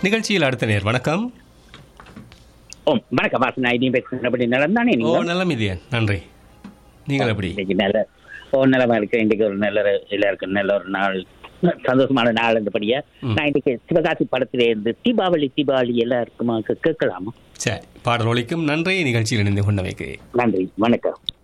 நிகழ்ச்சியில் அடுத்த நேர் வணக்கம். வணக்கம் வாசன். ஐடி பேசுறேன். நலம் தானே? நலம் இதே, நன்றி. நீங்கள் எப்படி? நல்ல நலமா இருக்கு. இன்றைக்கு ஒரு நல்ல எல்லாருக்கும் நல்ல ஒரு நாள், சந்தோஷமான நாள். இருந்தபடியா நான் இன்னைக்கு சிவகாசி படத்திலே இருந்து தீபாவளி எல்லாருக்குமா கேட்கலாமா? சரி, பாடல் ஒலிக்கும். நன்றி. நிகழ்ச்சியில் இணைந்து கொண்டமைக்கு நன்றி. வணக்கம்.